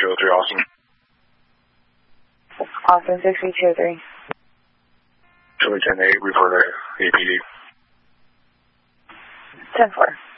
203 Austin. Austin 6323. Chili 10-8, report APD. 10-4.